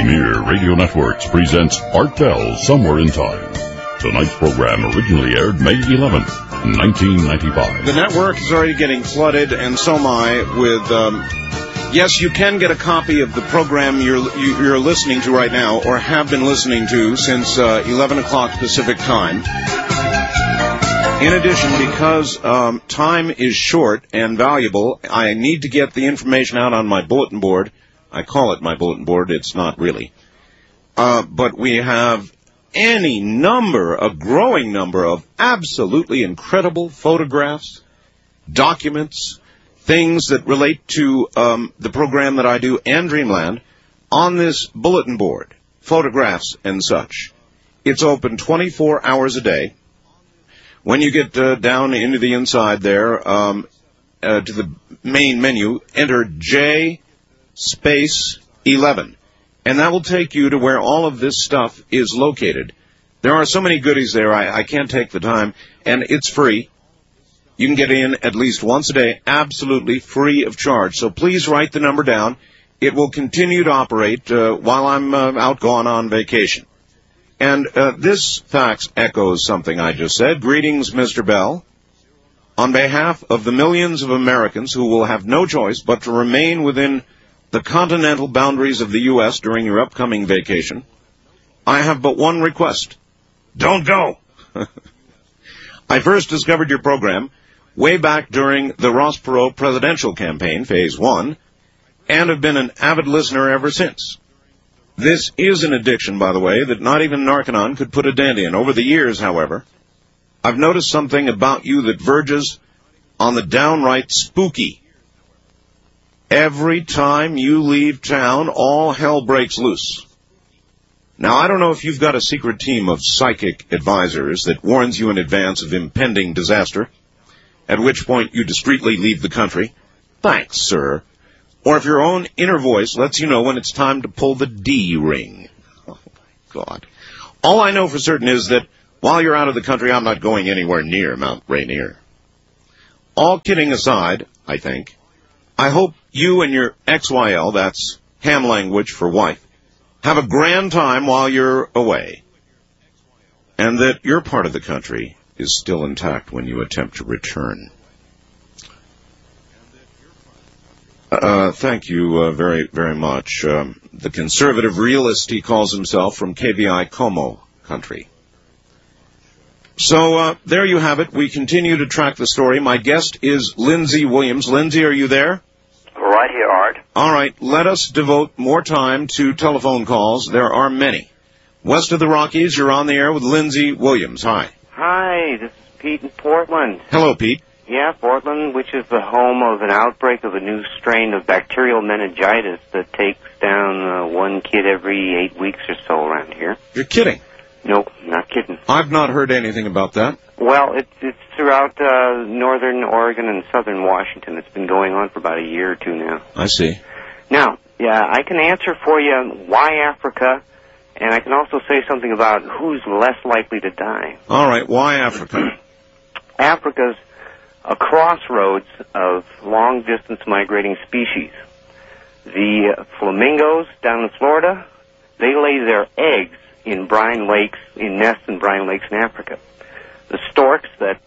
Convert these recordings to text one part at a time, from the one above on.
Rainier Radio Networks presents Art Bell Somewhere in Time. Tonight's program originally aired May 11th, 1995. The network is already getting flooded, and so am I, with... yes, you can get a copy of the program you're listening to right now, or have been listening to since 11 o'clock Pacific Time. In addition, because time is short and valuable, I need to get the information out on my bulletin board. I call it my bulletin board. It's not really. But we have a growing number of absolutely incredible photographs, documents, things that relate to the program that I do and Dreamland on this bulletin board, photographs and such. It's open 24 hours a day. When you get down into the inside there, to the main menu, enter J space 11, and that will take you to where all of this stuff is located. There are so many goodies there, I can't take the time, and it's free. You can get in at least once a day, absolutely free of charge. So please write the number down. It will continue to operate while I'm out gone on vacation. And this fax echoes something I just said. Greetings, Mr. Bell. On behalf of the millions of Americans who will have no choice but to remain within the continental boundaries of the U.S. during your upcoming vacation, I have but one request. Don't go! I first discovered your program way back during the Ross Perot presidential campaign, Phase 1, and have been an avid listener ever since. This is an addiction, by the way, that not even Narconon could put a dent in. Over the years, however, I've noticed something about you that verges on the downright spooky. Every time you leave town, all hell breaks loose. Now, I don't know if you've got a secret team of psychic advisors that warns you in advance of impending disaster, at which point you discreetly leave the country. Thanks, sir. Or if your own inner voice lets you know when it's time to pull the D-ring. Oh, my God. All I know for certain is that while you're out of the country, I'm not going anywhere near Mount Rainier. All kidding aside, I think, I hope you and your XYL, that's ham language for wife, have a grand time while you're away, and that your part of the country is still intact when you attempt to return. Thank you very, very much. The conservative realist, he calls himself, from KVI Como country. So there you have it. We continue to track the story. My guest is Lindsay Williams. Lindsay, are you there? Right here, Art. All right. Let us devote more time to telephone calls. There are many. West of the Rockies, you're on the air with Lindsay Williams. Hi. Hi, this is Pete in Portland. Hello, Pete. Yeah, Portland, which is the home of an outbreak of a new strain of bacterial meningitis that takes down one kid every 8 weeks or so around here. You're kidding. Nope, not kidding. I've not heard anything about that. Well, it's throughout northern Oregon and southern Washington. It's been going on for about a year or two now. I see. Now, yeah, I can answer for you why Africa, and I can also say something about who's less likely to die. All right, why Africa? Africa's a crossroads of long-distance migrating species. The flamingos down in Florida, they lay their eggs in brine lakes, in nests in brine lakes in Africa. The storks that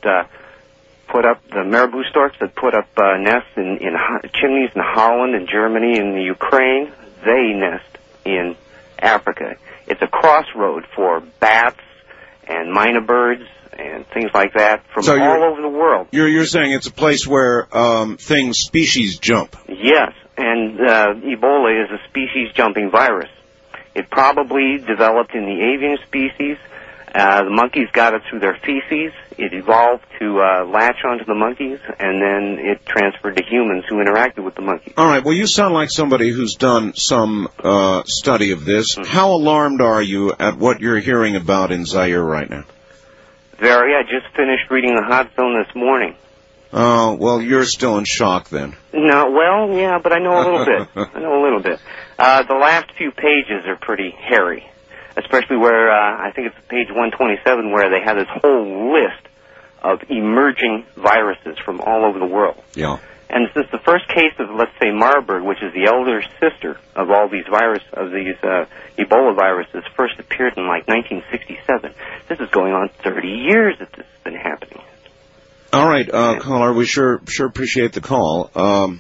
the marabou storks that put up nests in chimneys in Holland and Germany and the Ukraine, they nest in Africa. It's a crossroad for bats and mynah birds and things like that from all over the world. You're saying it's a place where species jump. Yes, and Ebola is a species-jumping virus. It probably developed in the avian species. The monkeys got it through their feces. It evolved to latch onto the monkeys, and then it transferred to humans who interacted with the monkeys. All right. Well, you sound like somebody who's done some study of this. Mm-hmm. How alarmed are you at what you're hearing about in Zaire right now? Very. I just finished reading The Hot Zone this morning. Oh, well, you're still in shock then. No, well, yeah, but I know a little bit. The last few pages are pretty hairy, especially where, I think it's page 127, where they have this whole list of emerging viruses from all over the world. Yeah. And this is the first case of, let's say, Marburg, which is the elder sister of all these Ebola viruses, first appeared in like 1967. This is going on 30 years that this has been happening. All right, caller, we sure appreciate the call.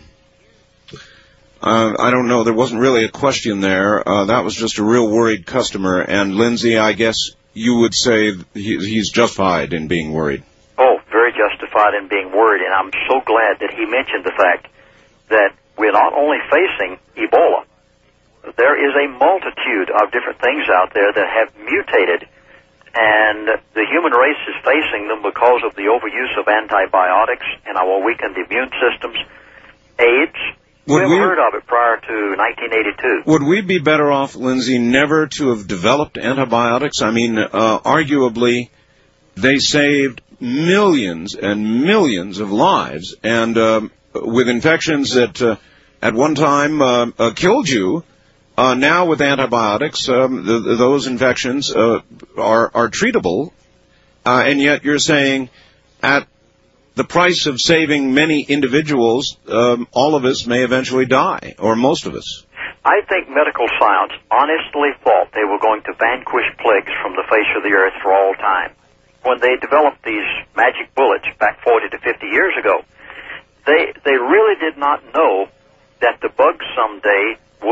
I don't know, there wasn't really a question there. That was just a real worried customer. And Lindsay, I guess you would say he's justified in being worried. Oh, very justified in being worried, and I'm so glad that he mentioned the fact that we're not only facing Ebola. There is a multitude of different things out there that have mutated, and the human race is facing them because of the overuse of antibiotics and our weakened immune systems. AIDS, we never heard of it prior to 1982. Would we be better off, Lindsay, never to have developed antibiotics? I mean, arguably, they saved millions and millions of lives, and with infections that at one time killed you, now with antibiotics, those infections are treatable, and yet you're saying at the price of saving many individuals, all of us may eventually die, or most of us. I think medical science honestly thought they were going to vanquish plagues from the face of the earth for all time. When they developed these magic bullets back 40 to 50 years ago, they really did not know that the bugs someday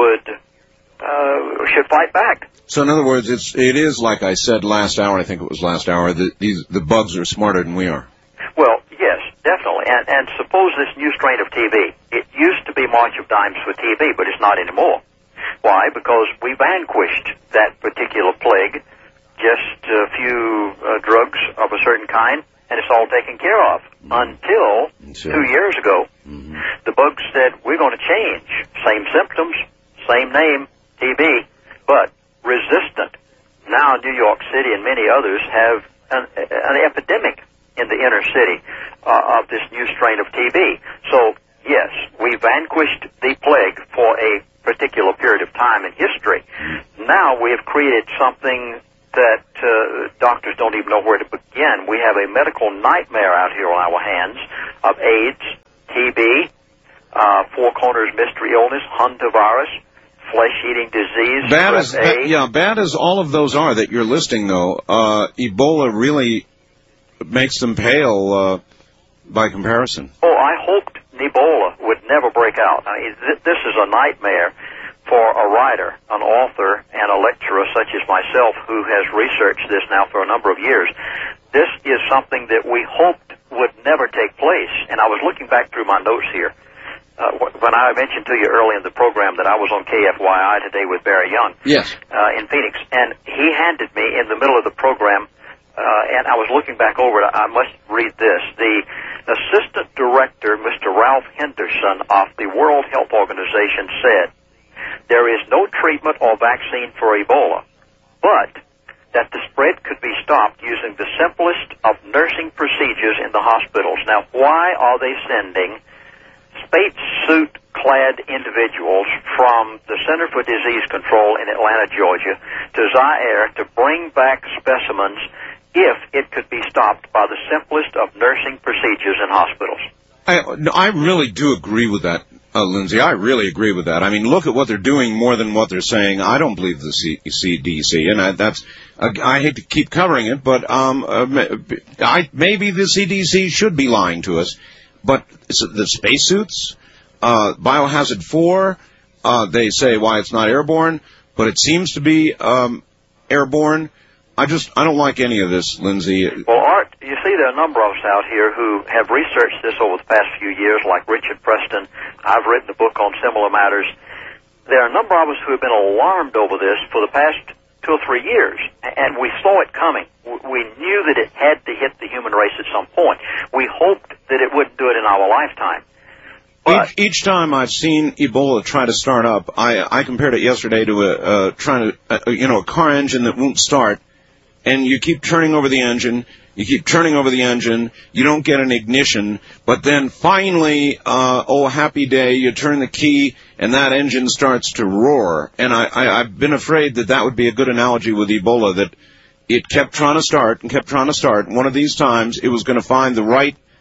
should fight back. So in other words, it is like I said last hour, I think it was last hour, that the bugs are smarter than we are. Well, yes, definitely. And suppose this new strain of TB. It used to be March of Dimes for TB, but it's not anymore. Why? Because we vanquished that particular plague, just a few drugs of a certain kind, and it's all taken care of. Until 2 years ago, the bugs said, we're going to change. Same symptoms, same name, TB, but resistant. Now New York City and many others have an epidemic in the inner city of this new strain of TB. So, yes, we vanquished the plague for a particular period of time in history. Now we have created something that doctors don't even know where to begin. We have a medical nightmare out here on our hands of AIDS, TB, Four Corners mystery illness, hantavirus, flesh-eating disease, bad as all of those are that you're listing, though, Ebola really makes them pale by comparison. Oh, I hoped Ebola would never break out. I mean, this is a nightmare for a writer, an author, and a lecturer such as myself who has researched this now for a number of years. This is something that we hoped would never take place. And I was looking back through my notes here. When I mentioned to you early in the program that I was on KFYI today with Barry Young in Phoenix, and he handed me in the middle of the program, and I was looking back over it, I must read this. The Assistant Director, Mr. Ralph Henderson of the World Health Organization said, there is no treatment or vaccine for Ebola, but that the spread could be stopped using the simplest of nursing procedures in the hospitals. Now, why are they sending spacesuit-clad individuals from the Center for Disease Control in Atlanta, Georgia, to Zaire to bring back specimens if it could be stopped by the simplest of nursing procedures in hospitals? I really do agree with that, Lindsay. I really agree with that. I mean, look at what they're doing more than what they're saying. I don't believe the CDC, and I hate to keep covering it, but maybe the CDC should be lying to us. But the spacesuits, Biohazard 4, they say why it's not airborne, but it seems to be airborne. I don't like any of this, Lindsay. Well, Art, you see there are a number of us out here who have researched this over the past few years, like Richard Preston. I've written a book on similar matters. There are a number of us who have been alarmed over this for the past 2 or 3 years, and we saw it coming. We knew that it had to hit the human race at some point. We hoped that it wouldn't do it in our lifetime. But each time I've seen Ebola try to start up, I compared it yesterday to a car engine that won't start. And you keep turning over the engine, you don't get an ignition, but then finally, happy day, you turn the key, and that engine starts to roar. And I've been afraid that would be a good analogy with Ebola, that it kept trying to start and kept trying to start. One of these times, it was going to find the right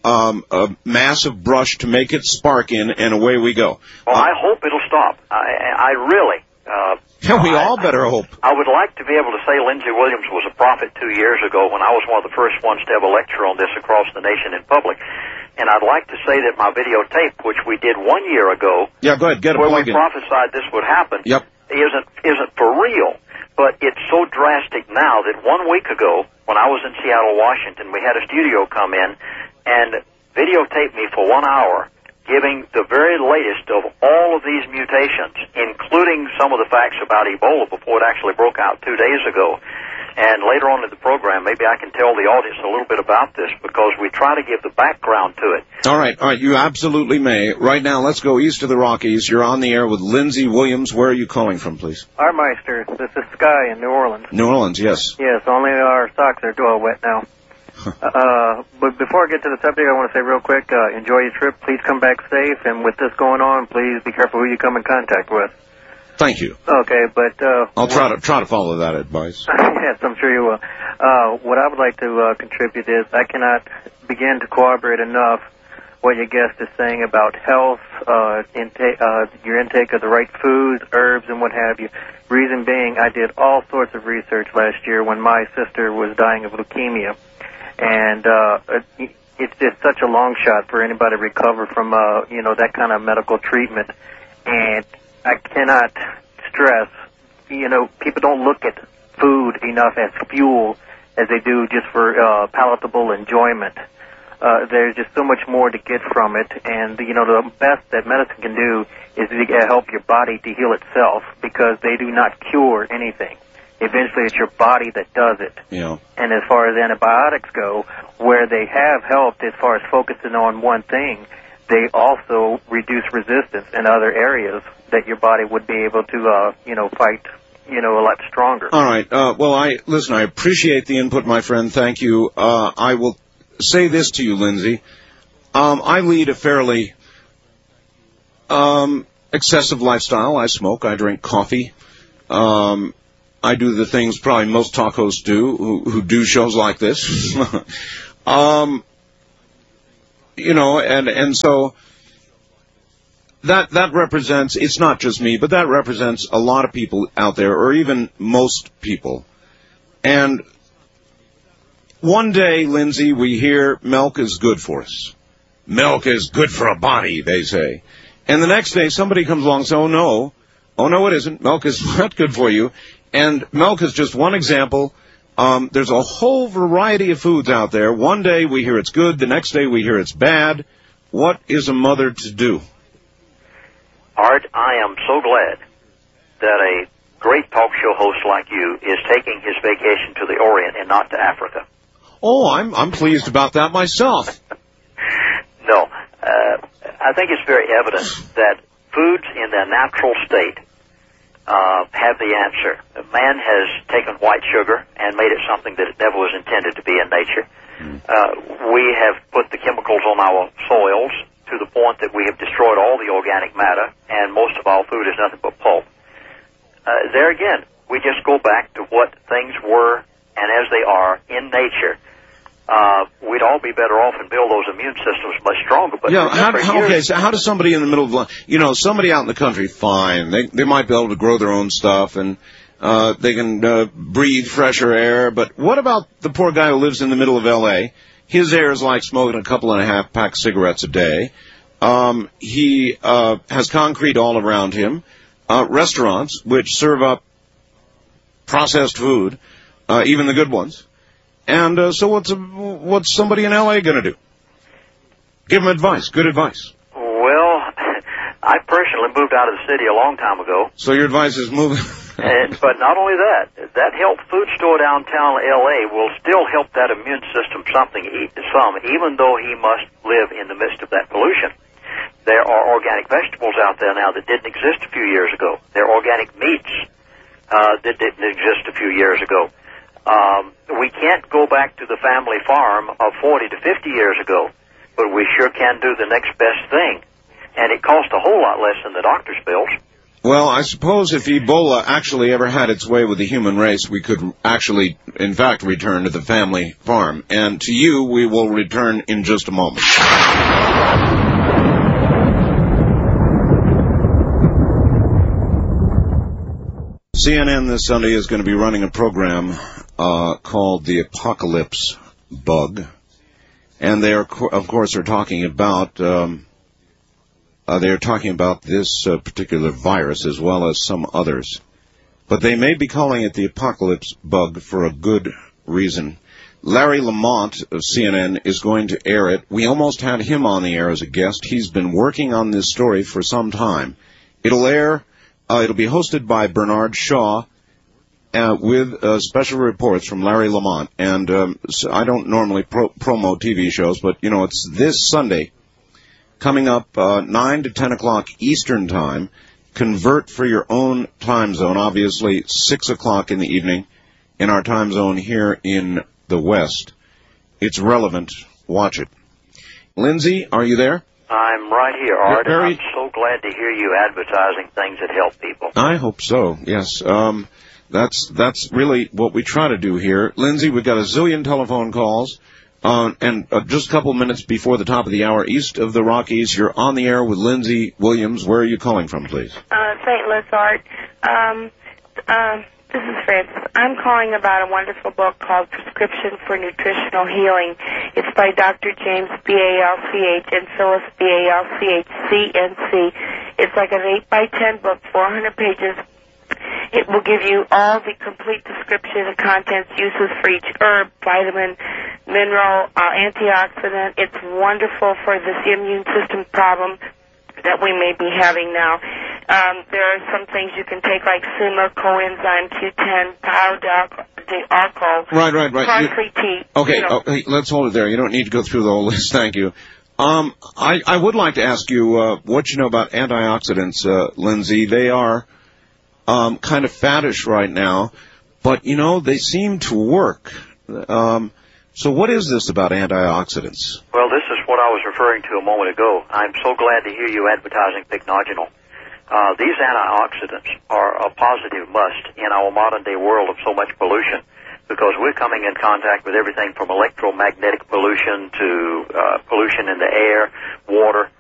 a massive brush to make it spark in, and away we go. Well, I hope it'll stop. I really. We all better hope. I would like to be able to say Lindsey Williams was a prophet 2 years ago when I was one of the first ones to have a lecture on this across the nation in public. And I'd like to say that my videotape, which we did 1 year ago, yeah, go ahead, get a where plug we in. prophesied this would happen, yep, isn't for real. But it's so drastic now that 1 week ago, when I was in Seattle, Washington, we had a studio come in and videotape me for 1 hour, giving the very latest of all of these mutations, including some of the facts about Ebola before it actually broke out 2 days ago. And later on in the program, maybe I can tell the audience a little bit about this, because we try to give the background to it. All right, you absolutely may. Right now, let's go east of the Rockies. You're on the air with Lindsey Williams. Where are you calling from, please? Armeister, this is Sky in New Orleans. New Orleans, yes. Yes, only our socks are wet now. But before I get to the subject, I want to say real quick, enjoy your trip. Please come back safe, and with this going on, please be careful who you come in contact with. Thank you. Okay, but I'll try to follow that advice. Yes, I'm sure you will. What I would like to contribute is I cannot begin to corroborate enough what your guest is saying about health, your intake of the right foods, herbs, and what have you. Reason being, I did all sorts of research last year when my sister was dying of leukemia, and it's just such a long shot for anybody to recover from that kind of medical treatment. And I cannot stress, people don't look at food enough as fuel as they do just for palatable enjoyment. There's just so much more to get from it, and the best that medicine can do is to help your body to heal itself, because they do not cure anything. Eventually, it's your body that does it. Yeah. And as far as antibiotics go, where they have helped as far as focusing on one thing, they also reduce resistance in other areas that your body would be able to, fight, a lot stronger. All right. Well, I appreciate the input, my friend. Thank you. I will say this to you, Lindsey. I lead a fairly excessive lifestyle. I smoke. I drink coffee. I do the things probably most talk hosts do who do shows like this. And so that represents, it's not just me, but that represents a lot of people out there, or even most people. And one day, Lindsey, we hear milk is good for us. Milk is good for a body, they say. And the next day, somebody comes along and says, oh, no, it isn't. Milk is not good for you. And milk is just one example. There's a whole variety of foods out there. One day we hear it's good. The next day we hear it's bad. What is a mother to do? Art, I am so glad that a great talk show host like you is taking his vacation to the Orient and not to Africa. Oh, I'm pleased about that myself. No, I think it's very evident that foods in their natural state have the answer. Man has taken white sugar and made it something that it never was intended to be in nature. We have put the chemicals on our soils to the point that we have destroyed all the organic matter, and most of our food is nothing but pulp. There again, we just go back to what things were and as they are in nature. We'd all be better off and build those immune systems much stronger. But yeah, so how does somebody in the middle of life, somebody out in the country, fine, they might be able to grow their own stuff and they can breathe fresher air, but what about the poor guy who lives in the middle of L.A.? His air is like smoking a couple and a half pack cigarettes a day. He has concrete all around him, restaurants which serve up processed food, even the good ones. And so what's somebody in L.A. going to do? Give him advice, good advice. Well, I personally moved out of the city a long time ago. So your advice is move. But not only that health food store downtown L.A. will still help that immune system some, even though he must live in the midst of that pollution. There are organic vegetables out there now that didn't exist a few years ago. There are organic meats that didn't exist a few years ago. We can't go back to the family farm of 40 to 50 years ago, but we sure can do the next best thing. And it costs a whole lot less than the doctor's bills. Well, I suppose if Ebola actually ever had its way with the human race, we could actually, in fact, return to the family farm. And to you, we will return in just a moment. CNN this Sunday is going to be running a program called The Apocalypse Bug. And they are, of course, are talking about this particular virus as well as some others. But they may be calling it the apocalypse bug for a good reason. Larry Lamont of CNN is going to air it. We almost had him on the air as a guest. He's been working on this story for some time. It'll air. It'll be hosted by Bernard Shaw with special reports from Larry Lamont. And so I don't normally promo TV shows, but, you know, it's this Sunday coming up 9 to 10 o'clock Eastern Time. Convert for your own time zone, obviously 6 o'clock in the evening in our time zone here in the West. It's relevant. Watch it. Lindsay, are you there? I'm right here, Art, and I'm so glad to hear you advertising things that help people. I hope so, yes. That's really what we try to do here. Lindsay, we've got a zillion telephone calls, and just a couple minutes before the top of the hour, east of the Rockies, you're on the air with Lindsay Williams. Where are you calling from, please? St. Louis, Art. This is Francis. I'm calling about a wonderful book called Prescription for Nutritional Healing. It's by Dr. James B.A.L.C.H. and Phyllis B.A.L.C.H. C.N.C. It's like an 8x10 book, 400 pages. It will give you all the complete description and contents, uses for each herb, vitamin, mineral, antioxidant. It's wonderful for this immune system problem that we may be having now. There are some things you can take like Suma, coenzyme Q10, Piodarco, Right. parsley tea. Okay, okay, let's hold it there. You don't need to go through the whole list. Thank you. I would like to ask you what you know about antioxidants, Lindsay. They are kind of faddish right now, but, you know, they seem to work. So what is this about antioxidants? Well, this is what I was referring to a moment ago. I'm so glad to hear you advertising Pycnogenol. These antioxidants are a positive must in our modern-day world of so much pollution, because we're coming in contact with everything from electromagnetic pollution to pollution in the air, water,